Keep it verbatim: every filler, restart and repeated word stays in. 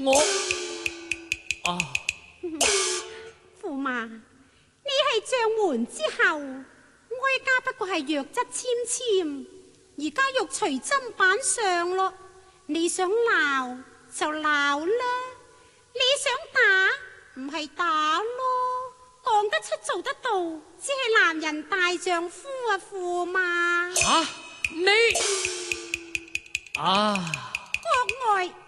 我啊， 駙馬，你係將門之後，哀家不過係弱質纖纖，而家肉隨砧板上咯。你想鬧就鬧啦，你想打唔係打咯，講得出做得到，只係男人大丈夫啊，駙馬。 吓你啊！ 國外